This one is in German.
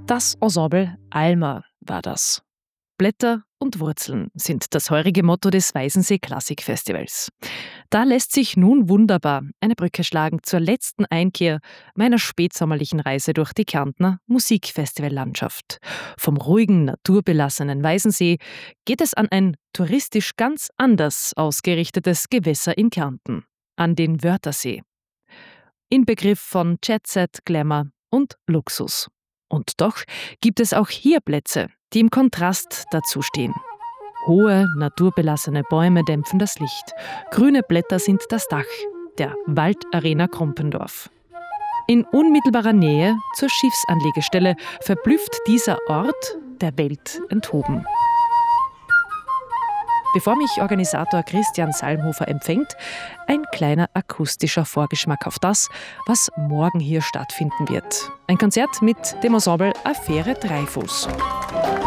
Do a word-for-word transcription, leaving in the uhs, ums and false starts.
Das Ensemble Alma war das. Blätter und Wurzeln sind das heurige Motto des Weißensee Klassikfestivals. Da lässt sich nun wunderbar eine Brücke schlagen zur letzten Einkehr meiner spätsommerlichen Reise durch die Kärntner Musikfestivallandschaft. Vom ruhigen, naturbelassenen Weißensee geht es an ein touristisch ganz anders ausgerichtetes Gewässer in Kärnten, an den Wörthersee. Inbegriff von Jet-Set, Glamour und Luxus. Und doch gibt es auch hier Plätze, die im Kontrast dazu stehen. Hohe, naturbelassene Bäume dämpfen das Licht. Grüne Blätter sind das Dach der Waldarena Krompendorf. In unmittelbarer Nähe zur Schiffsanlegestelle verblüfft dieser Ort der Welt enthoben. Bevor mich Organisator Christian Salmhofer empfängt, ein kleiner akustischer Vorgeschmack auf das, was morgen hier stattfinden wird. Ein Konzert mit dem Ensemble Affäre Dreifuß.